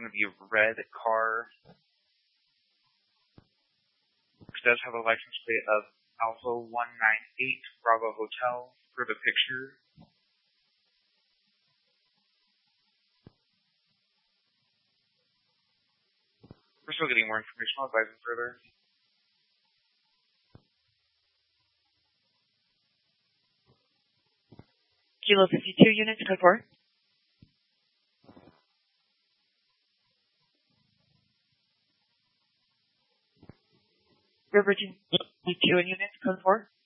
to be a red car. It does have a license plate of Alpha 198 Bravo Hotel for the picture. We're still getting more information. I'll advise them further. Kilo 52 units, code 4. Riverton 52 units, code 4.